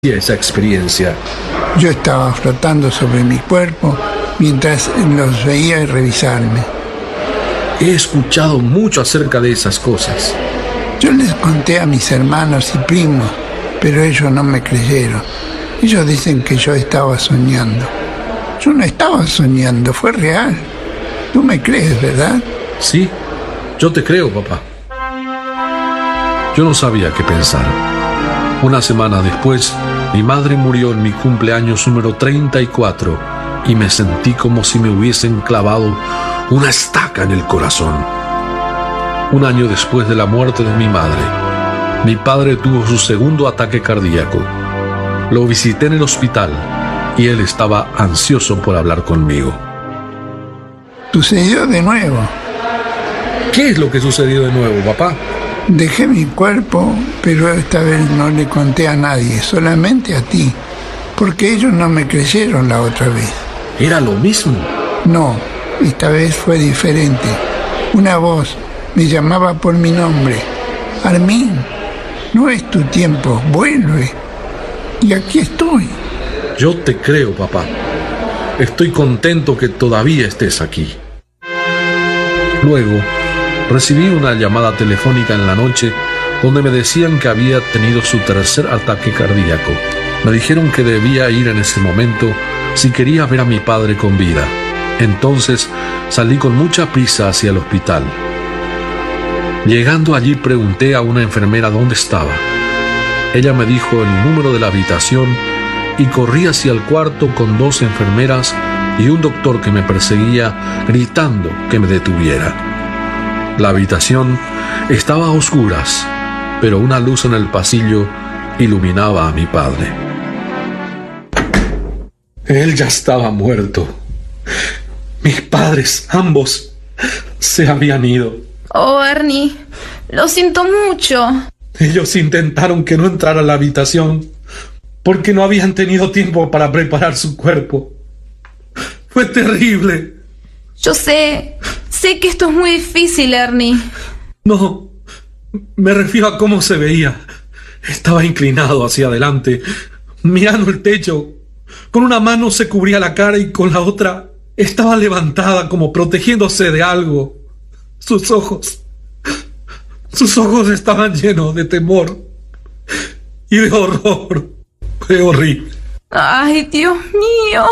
esa experiencia? Yo estaba flotando sobre mi cuerpo mientras los veía revisarme. He escuchado mucho acerca de esas cosas. Yo les conté a mis hermanos y primos, pero ellos no me creyeron. Ellos dicen que yo estaba soñando. Yo no estaba soñando, fue real. ¿Tú me crees, verdad? Sí, yo te creo, papá. Yo no sabía qué pensar. Una semana después, mi madre murió en mi cumpleaños número 34 y me sentí como si me hubiesen clavado una estaca en el corazón. Un año después de la muerte de mi madre, mi padre tuvo su segundo ataque cardíaco. Lo visité en el hospital y él estaba ansioso por hablar conmigo. Sucedió de nuevo. ¿Qué es lo que sucedió de nuevo, papá? Dejé mi cuerpo, pero esta vez no le conté a nadie, solamente a ti, porque ellos no me creyeron la otra vez. ¿Era lo mismo? No, esta vez fue diferente. Una voz me llamaba por mi nombre. Armin, no es tu tiempo, vuelve. Y aquí estoy. Yo te creo, papá. Estoy contento que todavía estés aquí. Luego, recibí una llamada telefónica en la noche donde me decían que había tenido su tercer ataque cardíaco. Me dijeron que debía ir en ese momento si quería ver a mi padre con vida. Entonces salí con mucha prisa hacia el hospital. Llegando allí pregunté a una enfermera dónde estaba. Ella me dijo el número de la habitación y corrí hacia el cuarto con 2 enfermeras y un doctor que me perseguía gritando que me detuviera. La habitación estaba a oscuras, pero una luz en el pasillo iluminaba a mi padre. Él ya estaba muerto. Mis padres, ambos, se habían ido. Oh, Ernie, lo siento mucho. Ellos intentaron que no entrara a la habitación porque no habían tenido tiempo para preparar su cuerpo. Fue terrible. Yo sé que esto es muy difícil, Ernie. No, me refiero a cómo se veía. Estaba inclinado hacia adelante, mirando el techo. Con una mano se cubría la cara y con la otra estaba levantada como protegiéndose de algo. Sus ojos estaban llenos de temor y de horror. Fue horrible. Ay, Dios mío.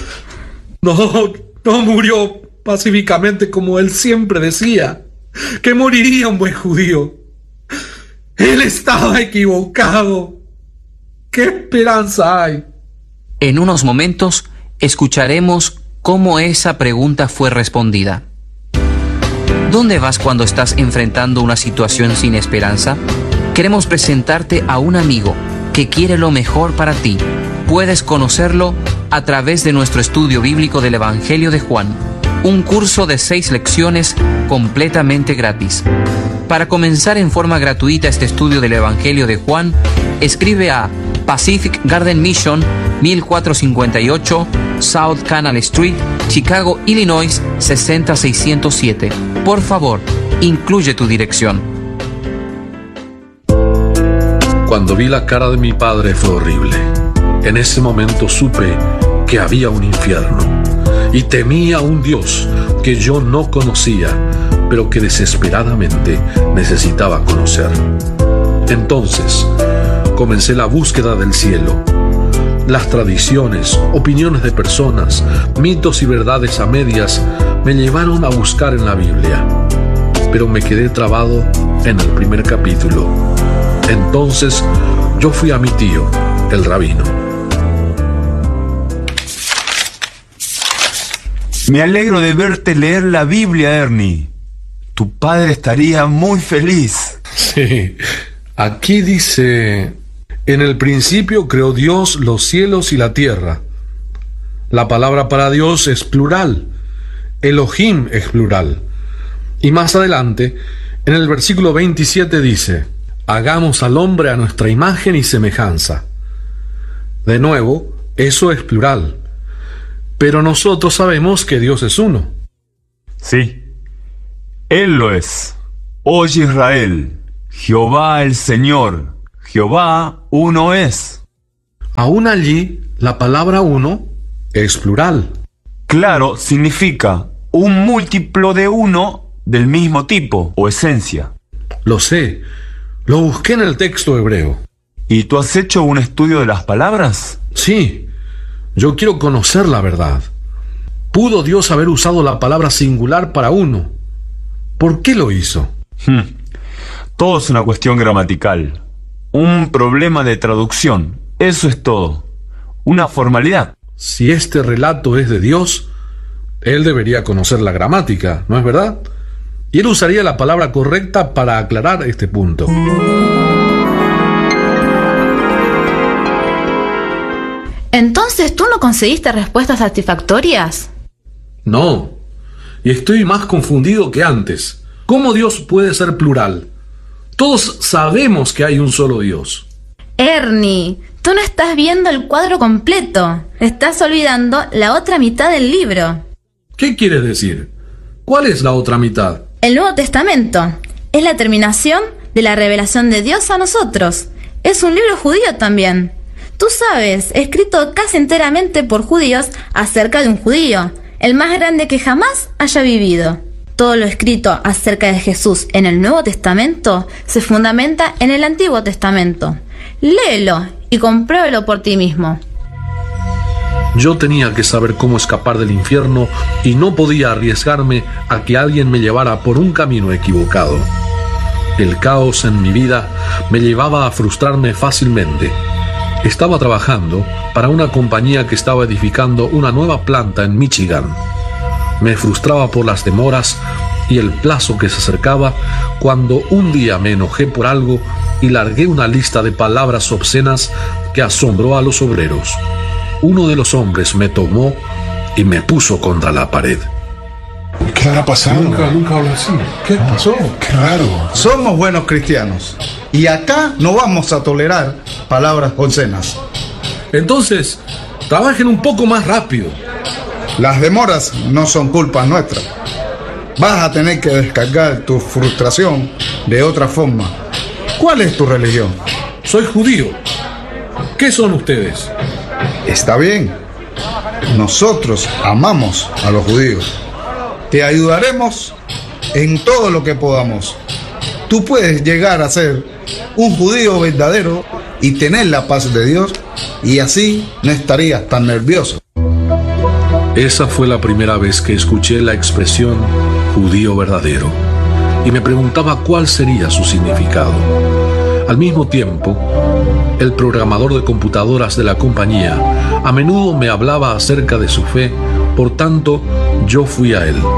No murió pacíficamente como él siempre decía, que moriría un buen judío. Él estaba equivocado. ¿Qué esperanza hay? En unos momentos escucharemos cómo esa pregunta fue respondida. ¿Dónde vas cuando estás enfrentando una situación sin esperanza? Queremos presentarte a un amigo que quiere lo mejor para ti. Puedes conocerlo a través de nuestro estudio bíblico del Evangelio de Juan, un curso de 6 lecciones completamente gratis. Para comenzar en forma gratuita este estudio del Evangelio de Juan, escribe a Pacific Garden Mission, 1458 South Canal Street, Chicago, Illinois 60607. Por favor, incluye tu dirección. Cuando vi la cara de mi padre fue horrible. En ese momento supe que había un infierno y temía a un Dios que yo no conocía, pero que desesperadamente necesitaba conocer. Entonces, comencé la búsqueda del cielo. Las tradiciones, opiniones de personas, mitos y verdades a medias me llevaron a buscar en la Biblia, pero me quedé trabado en el primer capítulo. Entonces, yo fui a mi tío, el rabino. Me alegro de verte leer la Biblia, Ernie. Tu padre estaría muy feliz. Sí, aquí dice: en el principio creó Dios los cielos y la tierra. La palabra para Dios es plural. Elohim es plural. Y más adelante, en el versículo 27 dice: hagamos al hombre a nuestra imagen y semejanza. De nuevo, eso es plural. Pero nosotros sabemos que Dios es uno. Sí, Él lo es. Oye Israel, Jehová el Señor, Jehová uno es. Aún allí, la palabra uno es plural. Claro, significa un múltiplo de uno del mismo tipo o esencia. Lo sé, lo busqué en el texto hebreo. ¿Y tú has hecho un estudio de las palabras? Sí, yo quiero conocer la verdad. ¿Pudo Dios haber usado la palabra singular para uno? ¿Por qué lo hizo? Todo es una cuestión gramatical. Un problema de traducción. Eso es todo. Una formalidad. Si este relato es de Dios, Él debería conocer la gramática, ¿no es verdad? Y Él usaría la palabra correcta para aclarar este punto. Entonces, ¿tú no conseguiste respuestas satisfactorias? No, y estoy más confundido que antes. ¿Cómo Dios puede ser plural? Todos sabemos que hay un solo Dios. Ernie, tú no estás viendo el cuadro completo. Estás olvidando la otra mitad del libro. ¿Qué quieres decir? ¿Cuál es la otra mitad? El Nuevo Testamento es la terminación de la revelación de Dios a nosotros. Es un libro judío también. Tú sabes, escrito casi enteramente por judíos acerca de un judío, el más grande que jamás haya vivido. Todo lo escrito acerca de Jesús en el Nuevo Testamento se fundamenta en el Antiguo Testamento. Léelo y compruébalo por ti mismo. Yo tenía que saber cómo escapar del infierno y no podía arriesgarme a que alguien me llevara por un camino equivocado. El caos en mi vida me llevaba a frustrarme fácilmente. Estaba trabajando para una compañía que estaba edificando una nueva planta en Michigan. Me frustraba por las demoras y el plazo que se acercaba cuando un día me enojé por algo y largué una lista de palabras obscenas que asombró a los obreros. Uno de los hombres me tomó y me puso contra la pared. ¿Qué habrá pasado? Nunca habló así. ¿Qué pasó? Qué raro. Somos buenos cristianos y acá no vamos a tolerar palabras obscenas. Entonces, trabajen un poco más rápido. Las demoras no son culpa nuestra. Vas a tener que descargar tu frustración de otra forma. ¿Cuál es tu religión? Soy judío. ¿Qué son ustedes? Está bien. Nosotros amamos a los judíos. Te ayudaremos en todo lo que podamos. Tú puedes llegar a ser un judío verdadero y tener la paz de Dios, y así no estarías tan nervioso. Esa fue la primera vez que escuché la expresión judío verdadero y me preguntaba cuál sería su significado. Al mismo tiempo, el programador de computadoras de la compañía a menudo me hablaba acerca de su fe, por tanto, yo fui a él.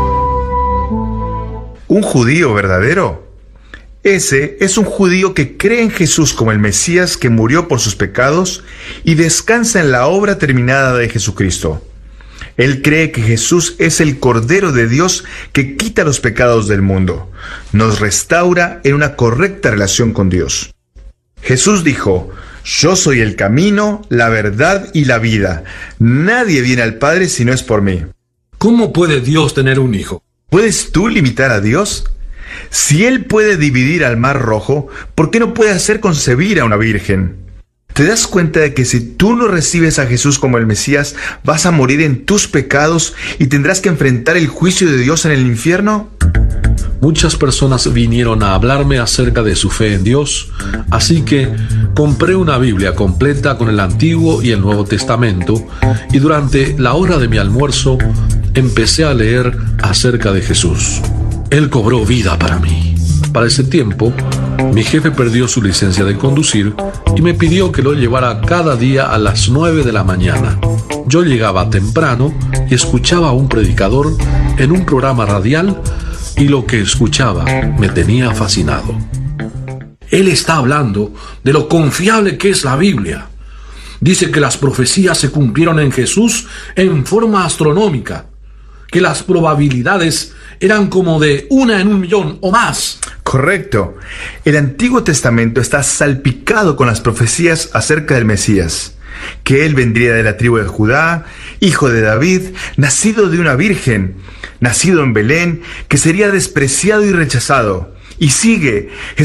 ¿Un judío verdadero? Ese es un judío que cree en Jesús como el Mesías que murió por sus pecados y descansa en la obra terminada de Jesucristo. Él cree que Jesús es el Cordero de Dios que quita los pecados del mundo, nos restaura en una correcta relación con Dios. Jesús dijo: yo soy el camino, la verdad y la vida. Nadie viene al Padre si no es por mí. ¿Cómo puede Dios tener un hijo? ¿Puedes tú limitar a Dios? Si Él puede dividir al mar rojo, ¿por qué no puede hacer concebir a una virgen? ¿Te das cuenta de que si tú no recibes a Jesús como el Mesías, vas a morir en tus pecados y tendrás que enfrentar el juicio de Dios en el infierno? Muchas personas vinieron a hablarme acerca de su fe en Dios, así que compré una Biblia completa con el Antiguo y el Nuevo Testamento y durante la hora de mi almuerzo empecé a leer acerca de Jesús. Él cobró vida para mí. Para ese tiempo, mi jefe perdió su licencia de conducir y me pidió que lo llevara cada día a las 9 de la mañana. Yo llegaba temprano y escuchaba a un predicador en un programa radial y lo que escuchaba me tenía fascinado. Él está hablando de lo confiable que es la Biblia. Dice que las profecías se cumplieron en Jesús en forma astronómica, que las probabilidades eran como de 1 en 1.000.000 o más. Correcto. El Antiguo Testamento está salpicado con las profecías acerca del Mesías, que él vendría de la tribu de Judá, hijo de David, nacido de una virgen, nacido en Belén, que sería despreciado y rechazado. Y sigue,